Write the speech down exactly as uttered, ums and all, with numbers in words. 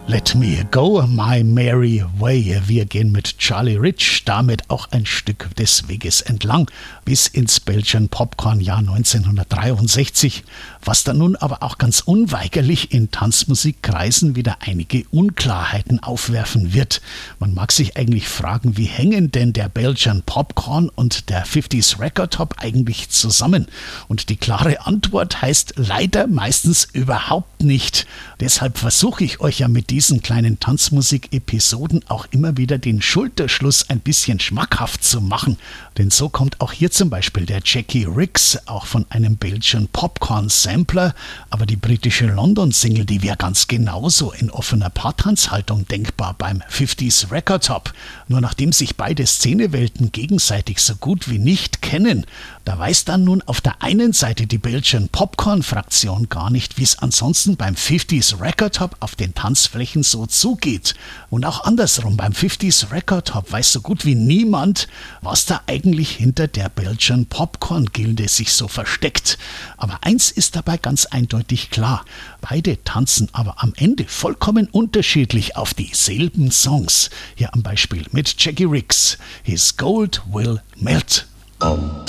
Let me go my merry way. Wir gehen mit Charlie Rich damit auch ein Stück des Weges entlang bis ins Belgian Popcorn-Jahr neunzehnhundertdreiundsechzig, was dann nun aber auch ganz unweigerlich in Tanzmusikkreisen wieder einige Unklarheiten aufwerfen wird. Man mag sich eigentlich fragen, wie hängen denn der Belgian Popcorn und der fünfziger Record Top eigentlich zusammen? Und die klare Antwort heißt leider meistens überhaupt nicht. Deshalb versuche ich euch ja mit diesen kleinen Tanzmusik-Episoden auch immer wieder den Schulterschluss ein bisschen schmackhaft zu machen. Denn so kommt auch hier zum Beispiel der Jackie Riggs, auch von einem Belgian Popcorn-Sampler, aber die britische London-Single, die wäre ganz genauso in offener Paartanzhaltung denkbar beim fünfziger Record Top. Nur nachdem sich beide Szenewelten gegenseitig so gut wie nicht kennen, da weiß dann nun auf der einen Seite die Belgian Popcorn-Fraktion gar nicht, wie es ansonsten beim fünfziger Record Top auf den Tanzflächen so zugeht. Und auch andersrum, beim fünfziger Record Top weiß so gut wie niemand, was da eigentlich hinter der Belgian Popcorn-Gilde sich so versteckt. Aber eins ist dabei ganz eindeutig klar: Beide tanzen aber am Ende vollkommen unterschiedlich auf dieselben Songs. Hier am Beispiel mit Jackie Riggs, His Gold Will Melt. Um.